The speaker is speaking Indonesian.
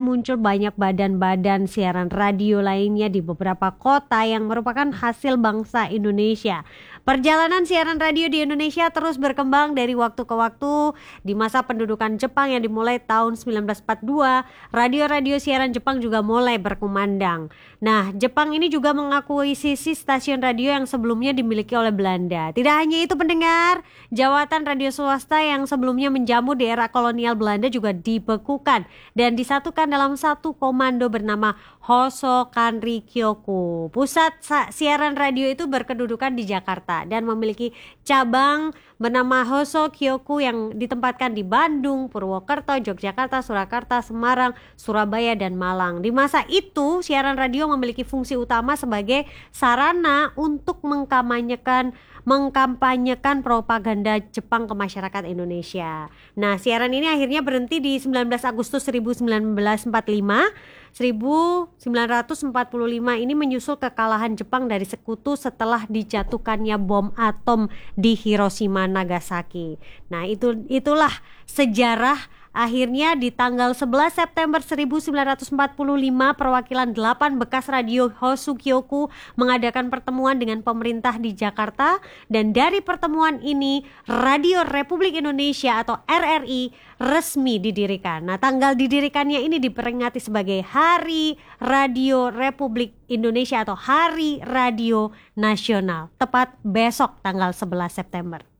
muncul banyak badan-badan siaran radio lainnya di beberapa kota yang merupakan hasil bangsa Indonesia. Perjalanan siaran radio di Indonesia terus berkembang dari waktu ke waktu. Di masa pendudukan Jepang yang dimulai tahun 1942, radio-radio siaran Jepang juga mulai berkumandang. Nah, Jepang ini juga mengakuisisi stasiun radio yang sebelumnya dimiliki oleh Belanda. Tidak hanya itu pendengar, jawatan radio swasta yang sebelumnya menjamu di era kolonial Belanda juga dibekukan dan disatukan dalam satu komando bernama Hoso Kanri Kyoku. Pusat siaran radio itu berkedudukan di Jakarta dan memiliki cabang bernama Hoso Kyoku yang ditempatkan di Bandung, Purwokerto, Yogyakarta, Surakarta, Semarang, Surabaya, dan Malang. Di masa itu, siaran radio memiliki fungsi utama sebagai sarana untuk mengkampanyekan propaganda Jepang ke masyarakat Indonesia. Nah, siaran ini akhirnya berhenti di 19 Agustus 1945. 1945 ini menyusul kekalahan Jepang dari sekutu setelah dijatuhkannya bom atom di Hiroshima Nagasaki. Nah, itulah sejarah. Akhirnya di tanggal 11 September 1945 perwakilan 8 bekas radio Hoso Kyoku mengadakan pertemuan dengan pemerintah di Jakarta, dan dari pertemuan ini Radio Republik Indonesia atau RRI resmi didirikan. Nah, tanggal didirikannya ini diperingati sebagai Hari Radio Republik Indonesia atau Hari Radio Nasional, tepat besok tanggal 11 September.